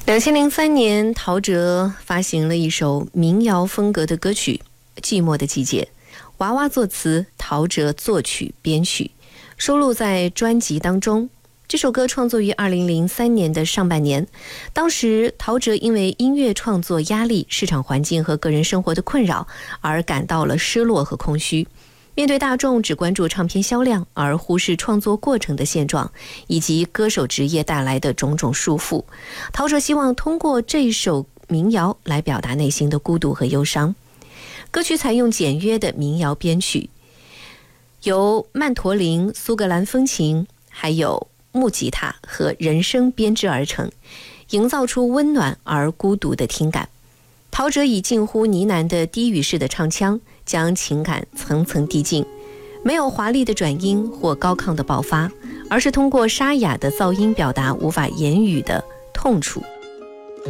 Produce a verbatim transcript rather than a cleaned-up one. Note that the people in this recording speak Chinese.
两千零三年，陶喆发行了一首民谣风格的歌曲《寂寞的季节》，娃娃作词，陶喆作曲编曲，收录在专辑当中。这首歌创作于二零零三年的上半年，当时陶喆因为音乐创作压力、市场环境和个人生活的困扰而感到了失落和空虚。面对大众只关注唱片销量而忽视创作过程的现状，以及歌手职业带来的种种束缚，陶喆希望通过这首民谣来表达内心的孤独和忧伤。歌曲采用简约的民谣编曲，由曼陀林、苏格兰风琴还有木吉他和人声编织而成，营造出温暖而孤独的听感。陶喆以近乎呢喃的低语式的唱腔将情感层层递进，没有华丽的转音或高亢的爆发，而是通过沙哑的噪音表达无法言语的痛楚。